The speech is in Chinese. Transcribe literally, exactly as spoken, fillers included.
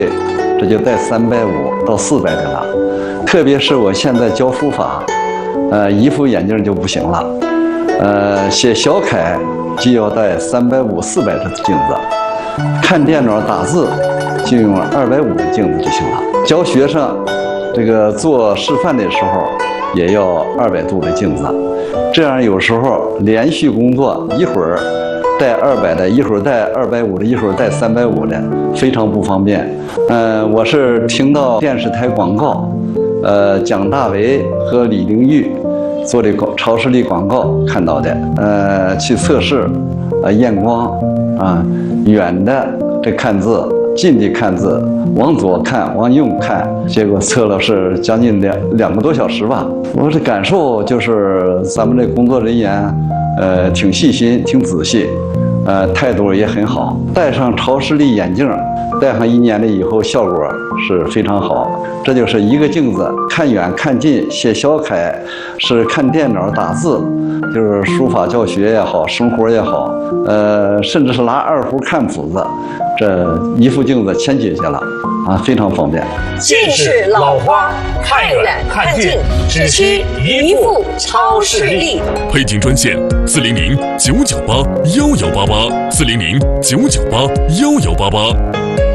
这就带三百五到四百的了。特别是我现在教书法，呃，一副眼镜就不行了，呃，写小楷就要带三百五、四百的镜子，看电脑打字就用二百五的镜子就行了。教学生这个做示范的时候，也要二百度的镜子，这样有时候连续工作，一会儿带二百的，一会儿带二百五的，一会儿带三百五的，非常不方便。嗯、呃，我是听到电视台广告，呃，蒋大为和李玲玉做的广超视力广告看到的，呃，去测试，呃，验光啊，远的这看字，近的看字，往左看，往右看，结果测了是将近两两个多小时吧。我的感受就是咱们这工作人员，呃，挺细心，挺仔细，呃，态度也很好。戴上超视力眼镜，戴上一年了以后，效果是非常好。这就是一个镜子，看远看近，写小楷，是看电脑打字，就是书法教学也好，生活也好，呃，甚至是拿二胡看谱子，这一副镜子全解决了啊，非常方便。 近视老花，看远看近，只需一副超视力。 配镜专线：四零零九九八幺幺八八，四零零九九八幺幺八八。